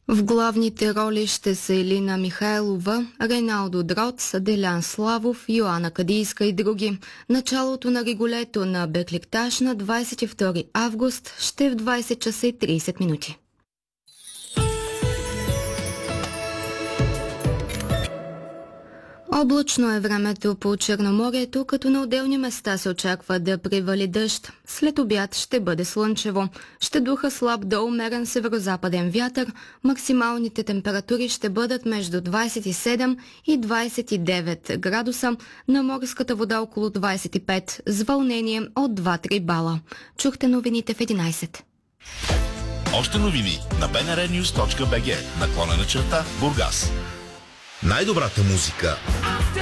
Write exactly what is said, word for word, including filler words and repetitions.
В главните роли ще са Елина Михайлова, Рейналдо Дроц, Делян Славов, Йоана Кадийска и други. Началото на Риголето на Бекликташ на двадесет и втори август ще е в двадесет часа и тридесет минути. Облачно е времето по Черноморието, като на отделни места се очаква да привали дъжд. След обяд ще бъде слънчево. Ще духа слаб до умерен северозападен вятър. Максималните температури ще бъдат между двадесет и седем и двадесет и девет градуса. На морската вода около двадесет и пет, с вълнение от два-три бала. Чухте новините в единадесет. Още новини на би ен ар нюз точка би джи, наклонена черта Бургас. Най-добрата музика